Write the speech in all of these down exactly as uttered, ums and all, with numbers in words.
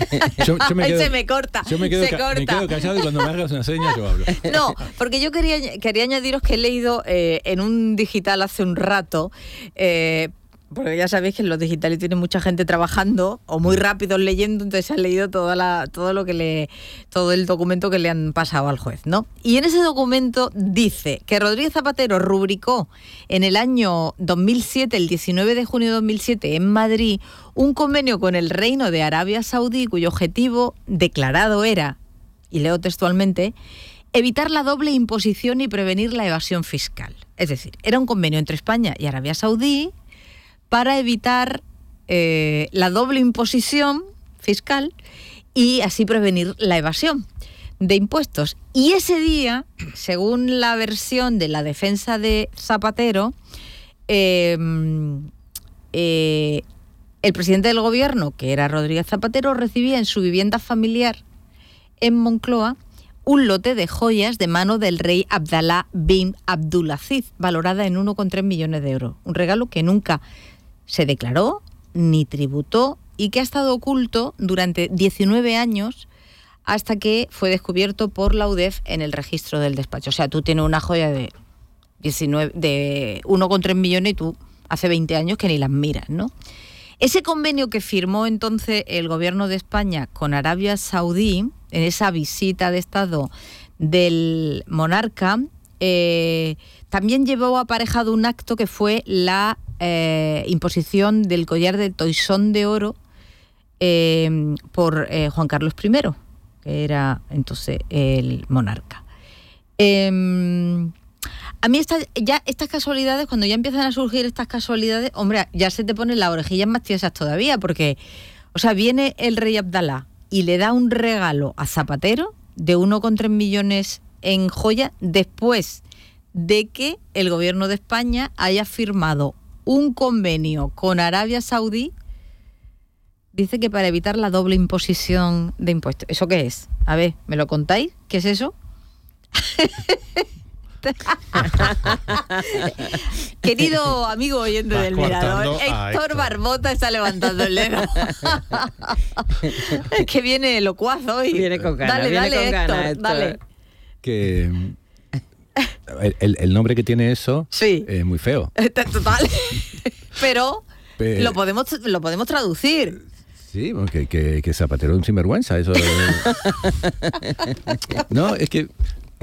yo, yo me quedo, se me corta, yo me quedo, se ca- corta. me quedo callado y cuando me hagas una seña yo hablo. No, porque yo quería, quería añadiros que he leído eh, en un digital hace un rato, eh, porque ya sabéis que en los digitales tiene mucha gente trabajando o muy rápido leyendo, entonces han leído toda la, todo lo que le, todo el documento que le han pasado al juez, ¿no? Y en ese documento dice que Rodríguez Zapatero rubricó en el año dos mil siete, el diecinueve de junio de dos mil siete, en Madrid, un convenio con el Reino de Arabia Saudí, cuyo objetivo declarado era, y leo textualmente, evitar la doble imposición y prevenir la evasión fiscal. Es decir, era un convenio entre España y Arabia Saudí para evitar eh, la doble imposición fiscal y así prevenir la evasión de impuestos. Y ese día, según la versión de la defensa de Zapatero, eh, eh, el presidente del gobierno, que era Rodríguez Zapatero, recibía en su vivienda familiar en Moncloa un lote de joyas de mano del rey Abdalá bin Abdulaziz, valorada en uno coma tres millones de euros. Un regalo que nunca se declaró ni tributó y que ha estado oculto durante diecinueve años hasta que fue descubierto por la U D E F en el registro del despacho. O sea, tú tienes una joya de, diecinueve, de uno coma tres millones y tú hace veinte años que ni las miras, ¿no? Ese convenio que firmó entonces el gobierno de España con Arabia Saudí, en esa visita de Estado del monarca, eh, también llevó aparejado un acto que fue la eh, imposición del collar de toisón de oro eh, por eh, Juan Carlos primero, que era entonces el monarca. Eh, A mí esta, ya estas casualidades, cuando ya empiezan a surgir estas casualidades, hombre, ya se te ponen las orejillas más tiesas todavía, porque, o sea, viene el rey Abdalá y le da un regalo a Zapatero de uno coma tres millones en joya después de que el gobierno de España haya firmado un convenio con Arabia Saudí, dice que para evitar la doble imposición de impuestos. ¿Eso qué es? A ver, ¿me lo contáis? ¿Qué es eso? Querido amigo oyente Vas del Mirador, coartando a Héctor Héctor. Barbota está levantando el dedo. Es que viene locuaz hoy. Viene con ganas, Dale, viene dale, con Héctor, ganas, Héctor. dale. Que el, el- el nombre que tiene eso Sí. es muy feo. Total. Pero Pe- lo podemos, lo podemos traducir. Sí, bueno, que, que, que Zapatero es un sinvergüenza, eso. No, es que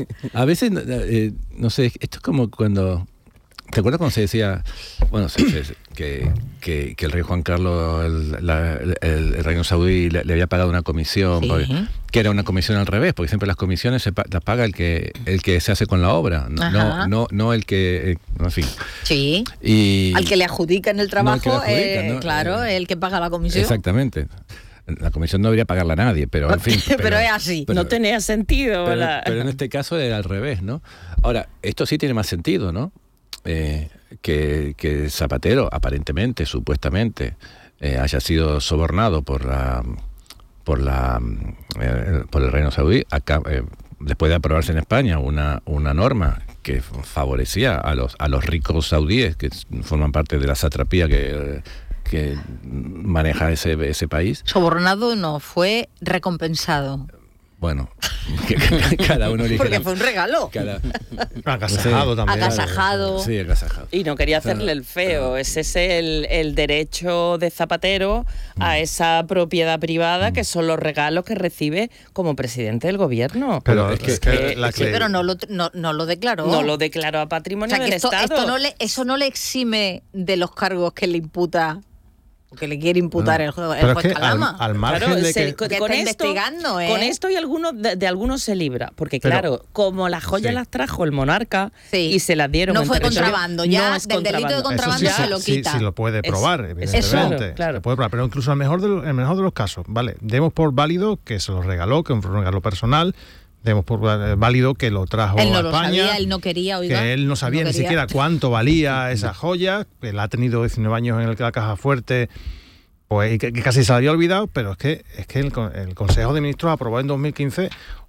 a veces, eh, no sé, esto es como cuando... ¿Te acuerdas cuando se decía, bueno, se- se- que, que, que el rey Juan Carlos, el, la- el- el reino saudí, le, le había pagado una comisión, Sí. porque- que era una comisión al revés, porque siempre las comisiones se pa- las paga el que el que se hace con la obra, no, Ajá. no, no, no el que, eh, en fin. Sí. Y, Al que le adjudican el No, al que le trabajo, adjudican, eh, ¿no? claro, Eh, el que paga la comisión. Exactamente. La comisión no debería pagarla a nadie, pero en fin. Pero es así. pero- no tenía sentido. Pero, la- pero en este caso era al revés, ¿no? Ahora, esto sí tiene más sentido, ¿no? Eh, que, que Zapatero, aparentemente, supuestamente, eh, haya sido sobornado por la por la eh, por el Reino Saudí, acá, eh, después de aprobarse en España una, una norma que favorecía a los a los ricos saudíes que forman parte de la satrapía que, que maneja ese, ese país. Sobornado no, fue recompensado. Bueno, que cada uno elige Porque la- fue un regalo. cada- Agasajado Sí. también. Agasajado. Sí, agasajado. Y no quería hacerle el feo. Ese es el, el derecho de Zapatero a esa propiedad privada, que son los regalos que recibe como presidente del gobierno. Pero Es es que- que, eh, la Sí, que- pero no lo, no, no lo declaró. No lo declaró a patrimonio O sea, que del esto, Estado. esto no le, eso no le exime de los cargos que le imputa, o que le quiere imputar el, juez- el pero es juez que al, Calama. al margen Claro, de se- que... con, Que con está esto, investigando, ¿eh? con esto y algunos de, de algunos se libra, porque Pero- claro, como las joyas sí. las trajo el monarca Sí. y se las dieron No en fue territorio, contrabando, ya no es del delito de Eso contrabando sí, se se- lo sí, quita. sí lo puede Es- probar, eso, evidentemente. claro. Se puede probar, pero incluso al mejor de los, el mejor de los casos, vale, demos por válido que se lo regaló, que fue un regalo personal, demos por eh, válido que lo trajo Él no a lo España, sabía, él no quería, oiga. que él no sabía no ni quería. siquiera cuánto valía esa joya, que él ha tenido diecinueve años en el, la caja fuerte, pues y que, que casi se la había olvidado, pero es que es que el, con- el Consejo de Ministros aprobó en dos mil quince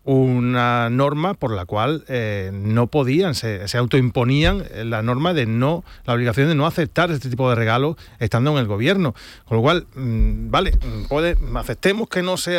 una norma por la cual eh, no podían, se, se autoimponían la norma de no, la obligación de no aceptar este tipo de regalos estando en el gobierno. Con lo cual, mm, vale, puede, aceptemos que no sea